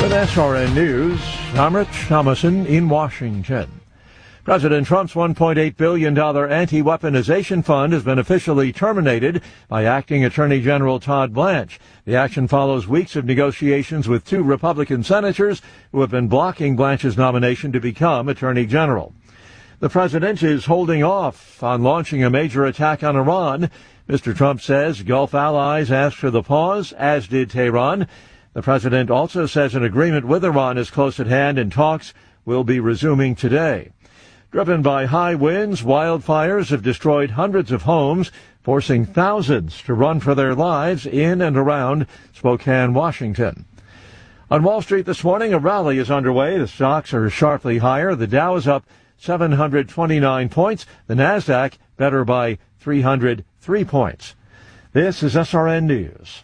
With SRN News, I'm Rich Thomason in Washington. President Trump's $1.8 billion anti-weaponization fund has been officially terminated by Acting Attorney General Todd Blanche. The action follows weeks of negotiations with two Republican senators who have been blocking Blanche's nomination to become Attorney General. The president is holding off on launching a major attack on Iran. Mr. Trump says Gulf allies asked for the pause, as did Tehran. The president also says an agreement with Iran is close at hand and talks will be resuming today. Driven by high winds, wildfires have destroyed hundreds of homes, forcing thousands to run for their lives in and around Spokane, Washington. On Wall Street this morning, a rally is underway. The stocks are sharply higher. The Dow is up 729 points. The Nasdaq better by 303 points. This is SRN News.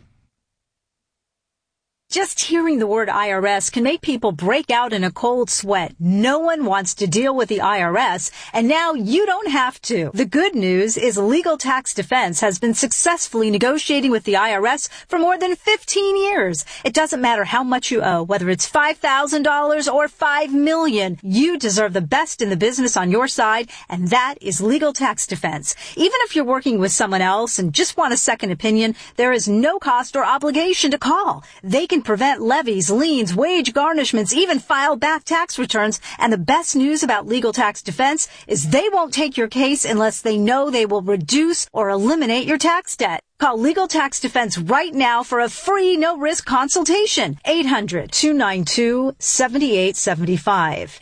Just hearing the word IRS can make people break out in a cold sweat. No one wants to deal with the IRS, and now you don't have to. The good news is Legal Tax Defense has been successfully negotiating with the IRS for more than 15 years. It doesn't matter how much you owe, whether it's $5,000 or $5 million. You deserve the best in the business on your side, and that is Legal Tax Defense. Even if you're working with someone else and just want a second opinion, there is no cost or obligation to call. They can prevent levies, liens, wage garnishments, even file back tax returns. And the best news about Legal Tax Defense is they won't take your case unless they know they will reduce or eliminate your tax debt. Call Legal Tax Defense right now for a free, no-risk consultation. 800-292-7875.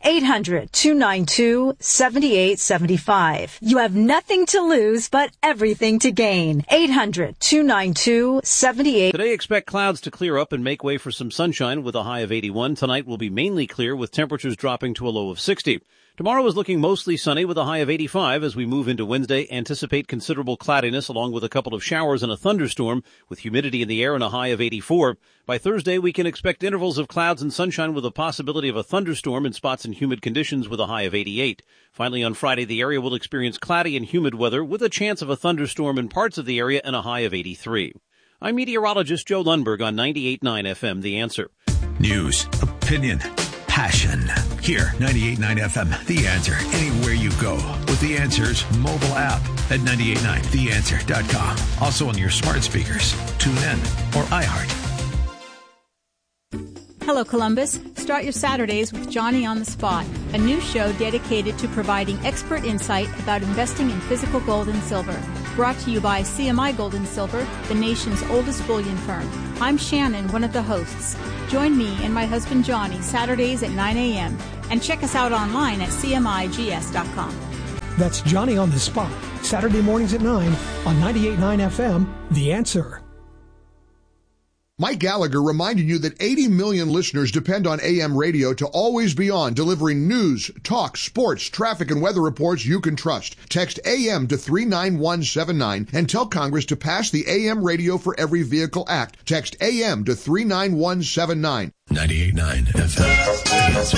800-292-7875. You have nothing to lose, but everything to gain. 800-292-7875. Today, expect clouds to clear up and make way for some sunshine with a high of 81. Tonight will be mainly clear with temperatures dropping to a low of 60. Tomorrow is looking mostly sunny with a high of 85. As we move into Wednesday, anticipate considerable cloudiness along with a couple of showers and a thunderstorm with humidity in the air and a high of 84. By Thursday, we can expect intervals of clouds and sunshine with a possibility of a thunderstorm in spots and humid conditions with a high of 88. Finally, on Friday, the area will experience cloudy and humid weather with a chance of a thunderstorm in parts of the area and a high of 83. I'm meteorologist Joe Lundberg on 98.9 FM, The Answer. News, opinion, passion. Here, 98.9 FM, The Answer. Anywhere you go with The Answer's mobile app at 98.9theanswer.com. Also on your smart speakers, tune in, or iHeart. Hello, Columbus. Start your Saturdays with Johnny on the Spot, a new show dedicated to providing expert insight about investing in physical gold and silver. Brought to you by CMI Gold and Silver, the nation's oldest bullion firm. I'm Shannon, one of the hosts. Join me and my husband Johnny Saturdays at 9 a.m. and check us out online at cmigs.com. That's Johnny on the Spot, Saturday mornings at 9 on 98.9 FM, The Answer. Mike Gallagher reminding you that 80 million listeners depend on AM radio to always be on, delivering news, talk, sports, traffic, and weather reports you can trust. Text AM to 39179 and tell Congress to pass the AM Radio for Every Vehicle Act. Text AM to 39179. 98.9 FM. The Answer.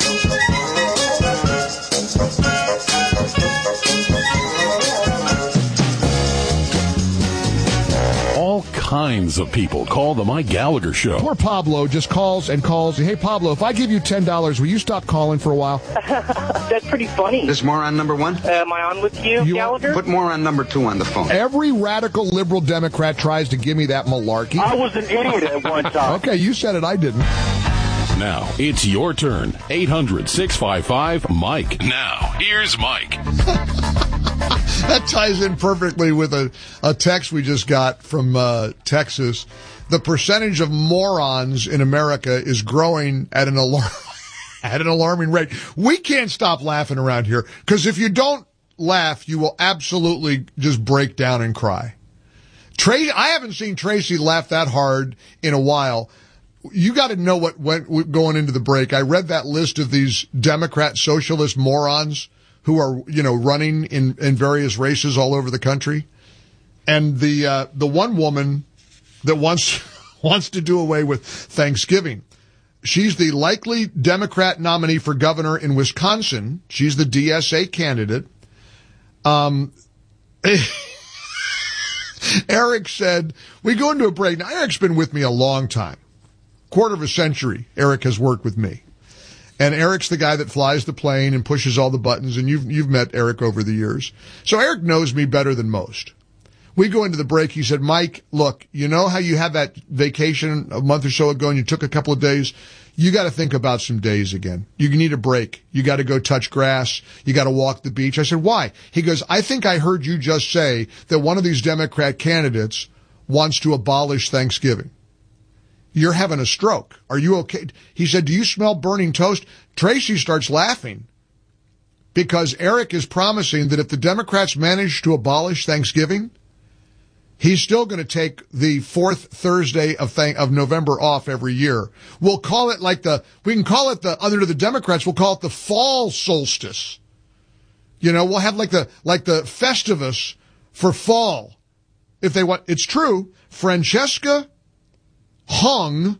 All kinds of people call the Mike Gallagher Show. Poor Pablo just calls and calls. Hey, Pablo, if I give you $10, will you stop calling for a while? That's pretty funny. This moron number one? Am I on with you Gallagher? Put moron number two on the phone. Every radical liberal Democrat tries to give me that malarkey. I was an idiot at one time. Okay, you said it, I didn't. Now, it's your turn. 800-655-MIKE. Now, here's Mike. That ties in perfectly with a text we just got from Texas. The percentage of morons in America is growing at an alarming rate. We can't stop laughing around here, because if you don't laugh, you will absolutely just break down and cry. I haven't seen Tracy laugh that hard in a while. You got to know what went going into the break. I read that list of these Democrat socialist morons who are, running in various races all over the country. And the one woman that wants to do away with Thanksgiving. She's the likely Democrat nominee for governor in Wisconsin. She's the DSA candidate. Eric said, we go into a break. Now, Eric's been with me a long time. quarter of a century, Eric has worked with me. And Eric's the guy that flies the plane and pushes all the buttons, and you've met Eric over the years. So Eric knows me better than most. We go into the break. He said, Mike, look, you know how you had that vacation a month or so ago and you took a couple of days? You got to think about some days again. You need a break. You got to go touch grass. You got to walk the beach. I said, why? He goes, I think I heard you just say that one of these Democrat candidates wants to abolish Thanksgiving. You're having a stroke. Are you okay? He said, do you smell burning toast? Tracy starts laughing because Eric is promising that if the Democrats manage to abolish Thanksgiving, he's still going to take the fourth Thursday of November off every year. We'll call it under the Democrats, we'll call it the fall solstice. You know, we'll have like the Festivus for fall. If they want, it's true. Francesca Hung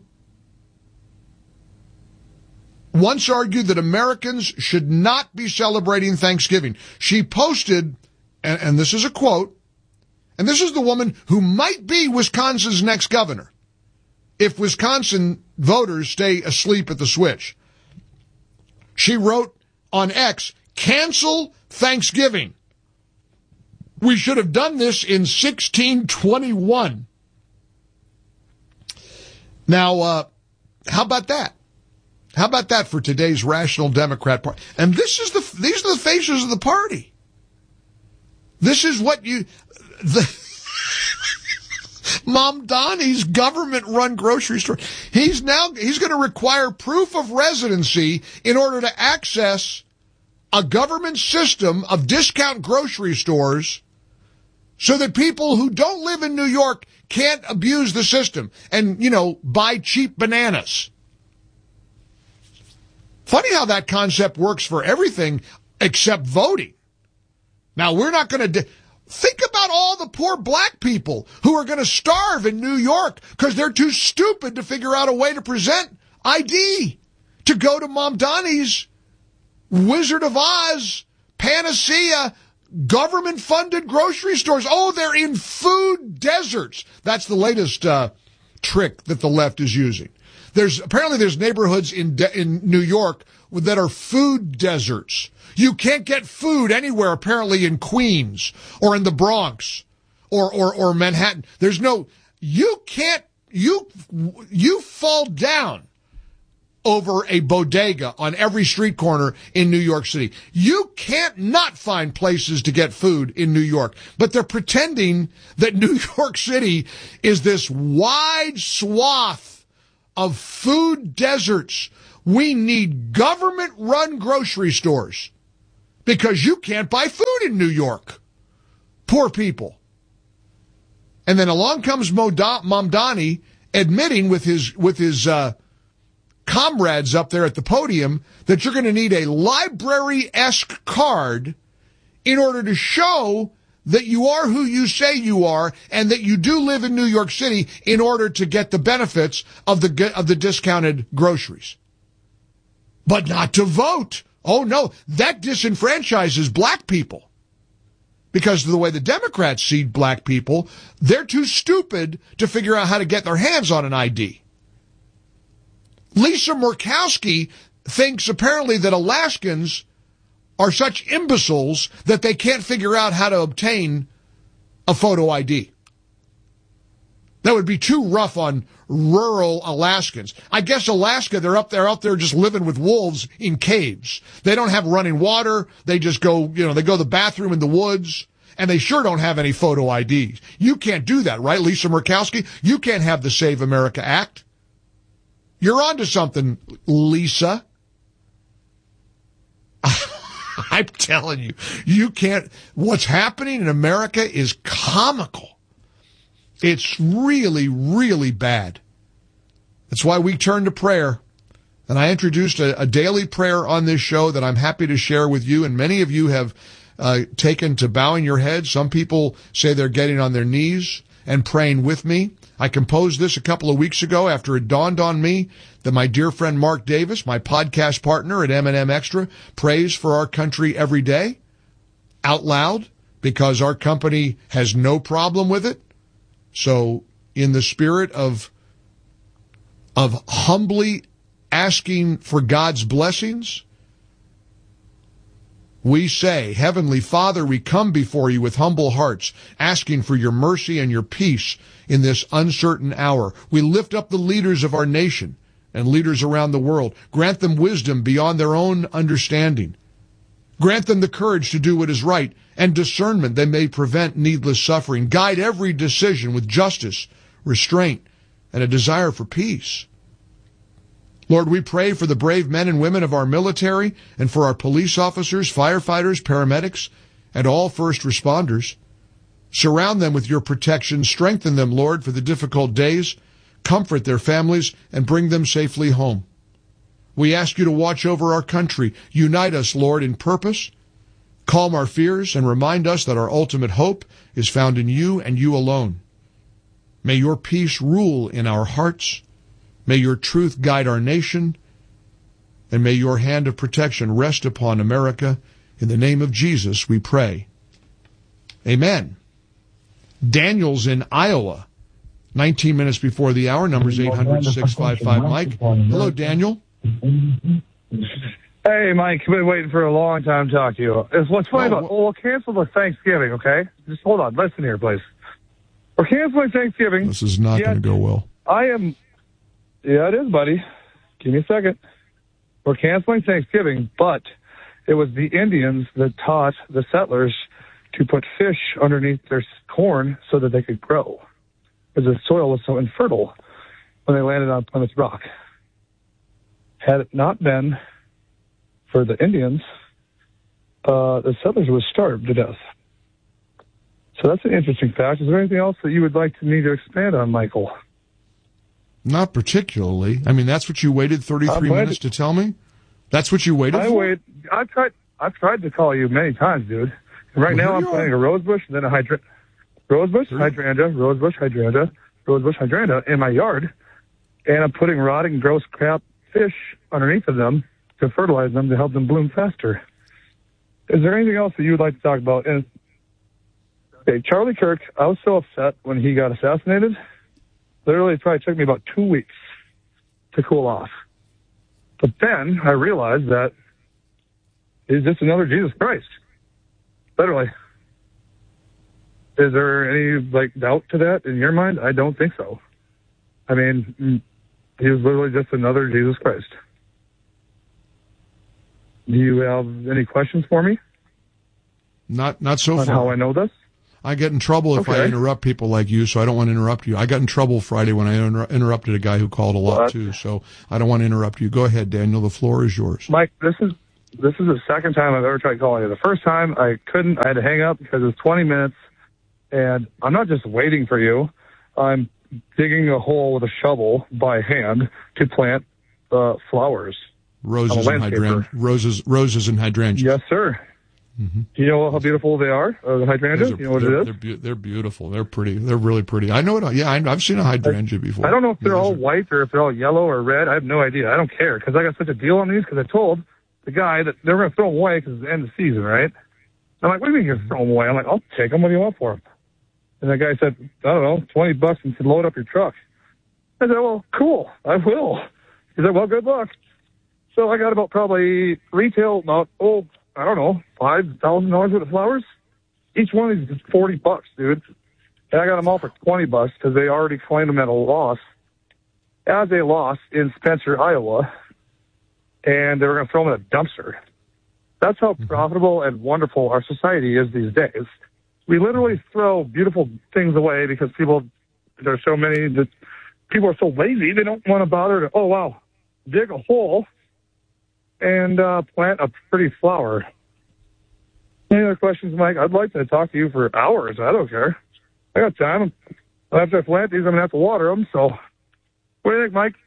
once argued that Americans should not be celebrating Thanksgiving. She posted, and this is a quote, and this is the woman who might be Wisconsin's next governor if Wisconsin voters stay asleep at the switch. She wrote on X, cancel Thanksgiving. We should have done this in 1621. Now, how about that? How about that for today's Rational Democrat Party? And these are the faces of the party. This is what Mom Donnie's government-run grocery store. He's going to require proof of residency in order to access a government system of discount grocery stores so that people who don't live in New York can't abuse the system and, buy cheap bananas. Funny how that concept works for everything except voting. Now, we're not going to... Think about all the poor black people who are going to starve in New York because they're too stupid to figure out a way to present ID, to go to Mom Donnie's Wizard of Oz, Panacea, government-funded grocery stores. Oh, they're in food deserts. That's the latest trick that the left is using. There's neighborhoods in New York that are food deserts. You can't get food anywhere, apparently, in Queens or in the Bronx or Manhattan. You fall down over a bodega on every street corner in New York City. You can't not find places to get food in New York. But they're pretending that New York City is this wide swath of food deserts. We need government-run grocery stores because you can't buy food in New York. Poor people. And then along comes Mamdani admitting with his comrades up there at the podium that you're going to need a library-esque card in order to show that you are who you say you are and that you do live in New York City in order to get the benefits of the discounted groceries. But not to vote. Oh, no, that disenfranchises black people. Because of the way the Democrats see black people, they're too stupid to figure out how to get their hands on an ID. Lisa Murkowski thinks apparently that Alaskans are such imbeciles that they can't figure out how to obtain a photo ID. That would be too rough on rural Alaskans. I guess Alaska, they're out there just living with wolves in caves. They don't have running water. They just go, they go to the bathroom in the woods, and they sure don't have any photo IDs. You can't do that, right, Lisa Murkowski? You can't have the Save America Act. You're onto something, Lisa. I'm telling you, you can't. What's happening in America is comical. It's really, really bad. That's why we turn to prayer. And I introduced a daily prayer on this show that I'm happy to share with you. And many of you have taken to bowing your heads. Some people say they're getting on their knees and praying with me. I composed this a couple of weeks ago after it dawned on me that my dear friend Mark Davis, my podcast partner at M&M Extra, prays for our country every day out loud because our company has no problem with it. So in the spirit of of humbly asking for God's blessings, we say, Heavenly Father, we come before you with humble hearts, asking for your mercy and your peace in this uncertain hour. We lift up the leaders of our nation and leaders around the world. Grant them wisdom beyond their own understanding. Grant them the courage to do what is right and discernment that may prevent needless suffering. Guide every decision with justice, restraint, and a desire for peace. Lord, we pray for the brave men and women of our military and for our police officers, firefighters, paramedics, and all first responders. Surround them with your protection. Strengthen them, Lord, for the difficult days. Comfort their families and bring them safely home. We ask you to watch over our country. Unite us, Lord, in purpose. Calm our fears and remind us that our ultimate hope is found in you and you alone. May your peace rule in our hearts. May your truth guide our nation, and may your hand of protection rest upon America. In the name of Jesus, we pray. Amen. Daniel's in Iowa, 19 minutes before the hour. Number's 800-655-MIKE. Hello, Daniel. Hey, Mike. I've been waiting for a long time to talk to you. What's funny about, we'll cancel the Thanksgiving, okay? Just hold on. Listen here, please. We're canceling Thanksgiving. This is not going to go well. Yeah, it is, buddy. Give me a second. We're canceling Thanksgiving, but it was the Indians that taught the settlers to put fish underneath their corn so that they could grow, because the soil was so infertile when they landed on Plymouth Rock. Had it not been for the Indians, the settlers would starve to death. So that's an interesting fact. Is there anything else that you would like me to expand on, Michael? Not particularly. I mean, that's what you waited 33 minutes to tell me? That's what you waited for? I've tried to call you many times, dude. And right now I'm planting a rosebush and then a rosebush, hydrangea in my yard. And I'm putting rotting, gross crap fish underneath of them to fertilize them to help them bloom faster. Is there anything else that you would like to talk about? And, okay, Charlie Kirk, I was so upset when he got assassinated. Literally, it probably took me about 2 weeks to cool off. But then I realized that he's just another Jesus Christ. Literally. Is there any, doubt to that in your mind? I don't think so. I mean, he was literally just another Jesus Christ. Do you have any questions for me? Not so far. On how I know this? I get in trouble if I interrupt people like you, so I don't want to interrupt you. I got in trouble Friday when I interrupted a guy who called a lot too, so I don't want to interrupt you. Go ahead, Daniel. The floor is yours. Mike, this is the second time I've ever tried calling you. The first time I couldn't. I had to hang up because it was 20 minutes, and I'm not just waiting for you. I'm digging a hole with a shovel by hand to plant flowers. Roses and hydrangeas. Yes, sir. Mm-hmm. Do you know how beautiful they are? The hydrangeas? You know what it is? They're beautiful. They're pretty. They're really pretty. I know it. Yeah, I've seen a hydrangea before. I don't know if they're all white or if they're all yellow or red. I have no idea. I don't care because I got such a deal on these because I told the guy that they were going to throw them away because it's the end of the season, right? I'm like, what do you mean you're going to throw them away? I'm like, I'll take them. What do you want for them? And that guy said, I don't know, $20 and said, load up your truck. I said, well, cool. I will. He said, well, good luck. So I got about probably retail, I don't know, $5,000 worth of flowers. Each one of these is $40, dude. And I got them all for $20 because they already claimed them at a loss, in Spencer, Iowa. And they were going to throw them in a dumpster. That's how profitable and wonderful our society is these days. We literally throw beautiful things away because there's so many that people are so lazy, they don't want to bother to, dig a hole and plant a pretty flower. Any other questions, Mike? I'd like to talk to you for hours. I don't care. I got time. After I plant these, I'm going to have to water them. So what do you think, Mike?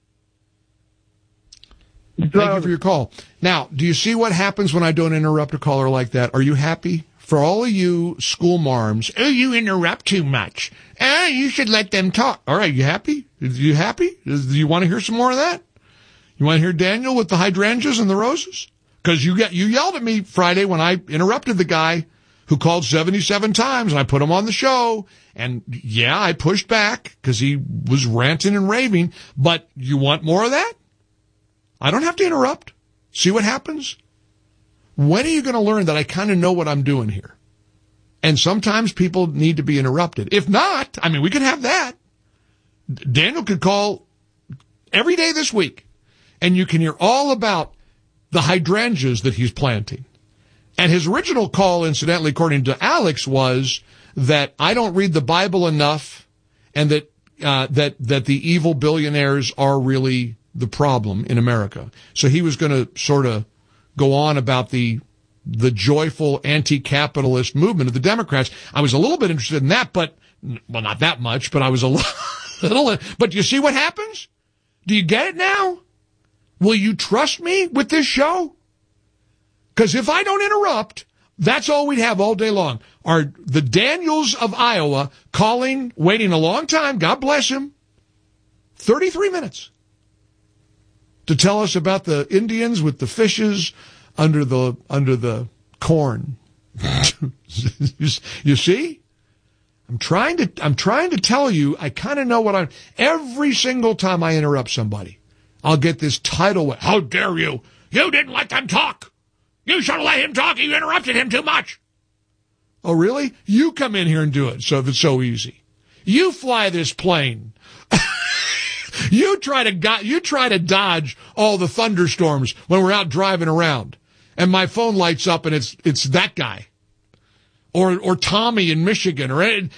Thank you for your call. Now, do you see what happens when I don't interrupt a caller like that? Are you happy? For all of you school marms, you interrupt too much. You should let them talk. All right, you happy? You happy? Do you want to hear some more of that? You want to hear Daniel with the hydrangeas and the roses? Because you yelled at me Friday when I interrupted the guy who called 77 times, and I put him on the show. And yeah, I pushed back because he was ranting and raving. But you want more of that? I don't have to interrupt. See what happens? When are you going to learn that I kind of know what I'm doing here? And sometimes people need to be interrupted. If not, I mean, we can have that. Daniel could call every day this week, and you can hear all about the hydrangeas that he's planting. And his original call, incidentally, according to Alex, was that I don't read the Bible enough, and that the evil billionaires are really the problem in America. So he was going to sort of go on about the joyful anti-capitalist movement of the Democrats. I was a little bit interested in that, but, well, not that much, but I was a little, but you see what happens? Do you get it now? Will you trust me with this show? Because if I don't interrupt, that's all we'd have all day long. Are the Daniels of Iowa calling, waiting a long time, God bless him, 33 minutes to tell us about the Indians with the fishes under the corn. You see? I'm trying to tell you, I kind of know what every single time I interrupt somebody, I'll get this title, how dare you? You didn't let them talk. You should have let him talk. You interrupted him too much. Oh, really? You come in here and do it, so if it's so easy. You fly this plane. You try to dodge all the thunderstorms when we're out driving around. And my phone lights up and it's that guy. Or Tommy in Michigan,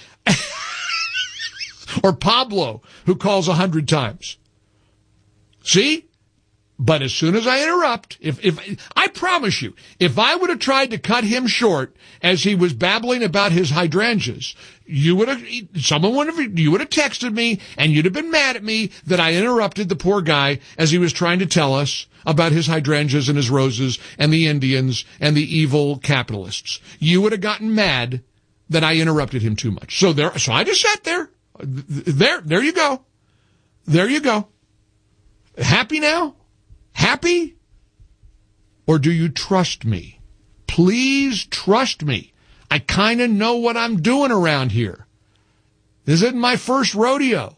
or Pablo, who calls 100 times. See? But as soon as I interrupt, if I promise you, if I would have tried to cut him short as he was babbling about his hydrangeas, you would have texted me and you'd have been mad at me that I interrupted the poor guy as he was trying to tell us about his hydrangeas and his roses and the Indians and the evil capitalists. You would have gotten mad that I interrupted him too much. So I just sat there. There you go. There you go. Happy now? Happy? Or do you trust me? Please trust me. I kind of know what I'm doing around here. This isn't my first rodeo.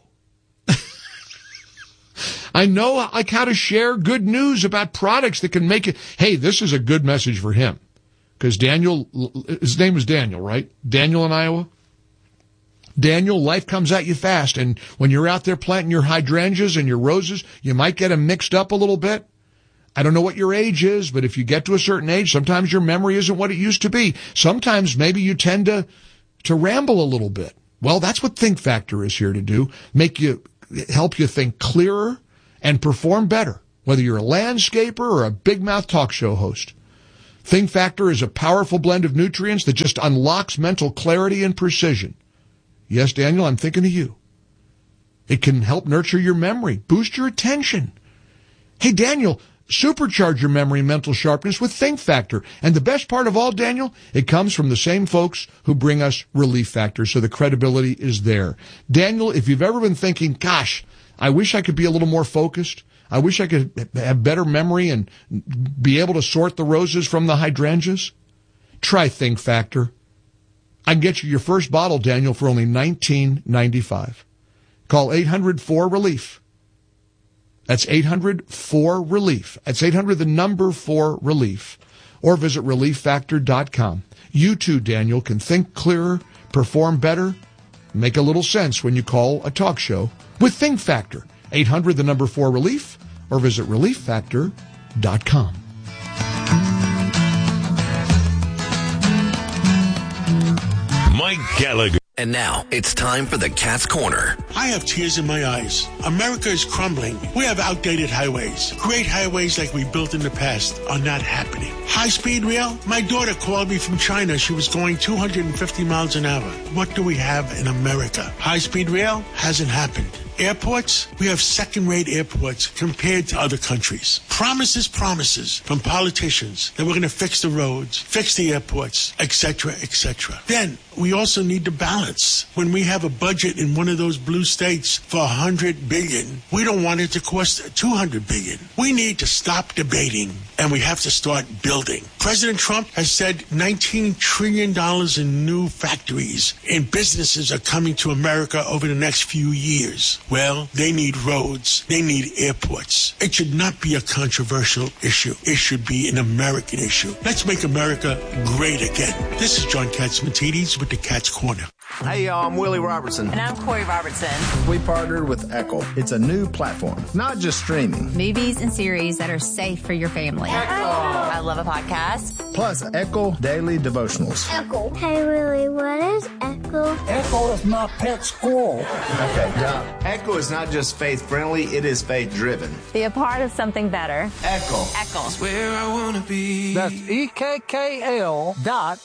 I know like how to share good news about products that can make it. Hey, this is a good message for him. Because Daniel, his name was Daniel, right? Daniel in Iowa? Daniel, life comes at you fast, and when you're out there planting your hydrangeas and your roses, you might get them mixed up a little bit. I don't know what your age is, but if you get to a certain age, sometimes your memory isn't what it used to be. Sometimes maybe you tend to ramble a little bit. Well, that's what Think Factor is here to do, help you think clearer and perform better, whether you're a landscaper or a big mouth talk show host. Think Factor is a powerful blend of nutrients that just unlocks mental clarity and precision. Yes, Daniel, I'm thinking of you. It can help nurture your memory, boost your attention. Hey, Daniel, supercharge your memory and mental sharpness with Think Factor. And the best part of all, Daniel, it comes from the same folks who bring us Relief Factor, so the credibility is there. Daniel, if you've ever been thinking, gosh, I wish I could be a little more focused, I wish I could have better memory and be able to sort the roses from the hydrangeas, try Think Factor. I can get you your first bottle, Daniel, for only $19.95. Call 800-4-RELIEF. That's 800-4-RELIEF. That's 800-4-RELIEF. Or visit ReliefFactor.com. You too, Daniel, can think clearer, perform better, make a little sense when you call a talk show with Think Factor. 800-4-RELIEF. Or visit ReliefFactor.com. Mike Gallagher. And now, it's time for the Cat's Corner. I have tears in my eyes. America is crumbling. We have outdated highways. Great highways like we built in the past are not happening. High-speed rail? My daughter called me from China. She was going 250 miles an hour. What do we have in America? High-speed rail hasn't happened. Airports? We have second-rate airports compared to other countries. Promises from politicians that we're going to fix the roads, fix the airports, etc., etc. Then we also need to balance. When we have a budget in one of those blue blue states for $100 billion. We don't want it to cost $200 billion. We need to stop debating, and we have to start building. President Trump has said $19 trillion in new factories and businesses are coming to America over the next few years. Well, they need roads. They need airports. It should not be a controversial issue. It should be an American issue. Let's make America great again. This is John Catsimatidis with the Cat's Corner. Hey, y'all, I'm Willie Robertson. And I'm Corey Robertson. We partnered with Echo. It's a new platform, not just streaming. Movies and series that are safe for your family. Echo. I love a podcast. Plus, Echo Daily Devotionals. Echo. Hey, Willie, what is Echo? Echo is my pet squirrel. Okay, yeah. Echo is not just faith-friendly, it is faith-driven. Be a part of something better. Echo. Echo. That's where I want to be. That's EKKL.com.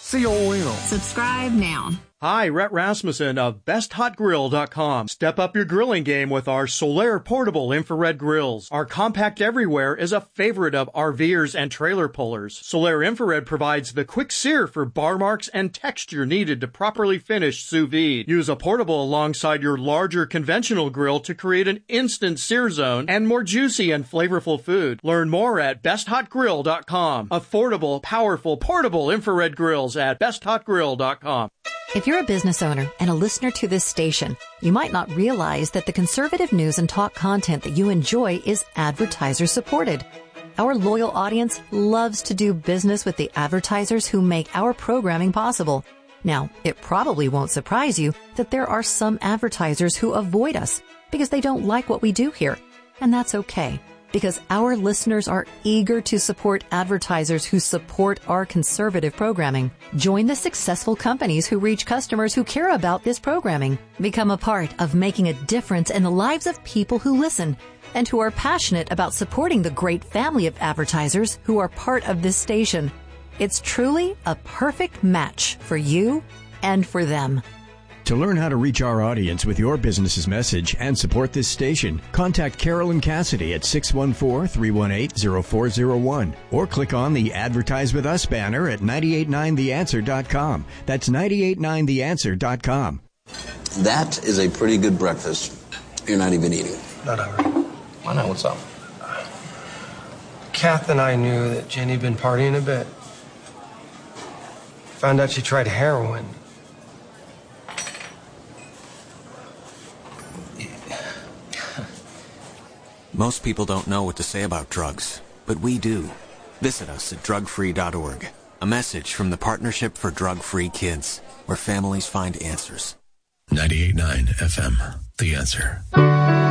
Subscribe now. Hi, Rhett Rasmussen of BestHotGrill.com. Step up your grilling game with our Solaire portable infrared grills. Our compact everywhere is a favorite of RVers and trailer pullers. Solaire infrared provides the quick sear for bar marks and texture needed to properly finish sous vide. Use a portable alongside your larger conventional grill to create an instant sear zone and more juicy and flavorful food. Learn more at BestHotGrill.com. Affordable, powerful, portable infrared grills at BestHotGrill.com. If you're a business owner and a listener to this station, you might not realize that the conservative news and talk content that you enjoy is advertiser supported. Our loyal audience loves to do business with the advertisers who make our programming possible. Now, it probably won't surprise you that there are some advertisers who avoid us because they don't like what we do here. And that's okay, because our listeners are eager to support advertisers who support our conservative programming. Join the successful companies who reach customers who care about this programming. Become a part of making a difference in the lives of people who listen and who are passionate about supporting the great family of advertisers who are part of this station. It's truly a perfect match for you and for them. To learn how to reach our audience with your business's message and support this station, contact Carolyn Cassidy at 614-318-0401 or click on the Advertise With Us banner at 989theanswer.com. That's 989theanswer.com. That is a pretty good breakfast. You're not even eating. Not hungry. Why not? What's up? Kath and I knew that Jenny had been partying a bit. Found out she tried heroin. Most people don't know what to say about drugs, but we do. Visit us at drugfree.org. A message from the Partnership for Drug-Free Kids, where families find answers. 98.9 FM, The Answer.